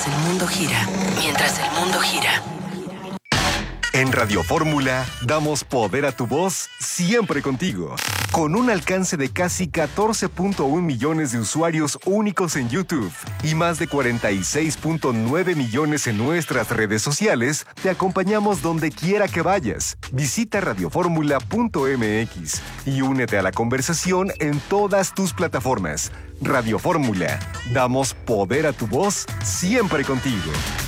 mientras el mundo gira. Mientras el mundo gira. En Radio Fórmula damos poder a tu voz siempre contigo. Con un alcance de casi 14.1 millones de usuarios únicos en YouTube y más de 46.9 millones en nuestras redes sociales, te acompañamos donde quiera que vayas. Visita radioformula.mx y únete a la conversación en todas tus plataformas. Radio Fórmula, damos poder a tu voz siempre contigo.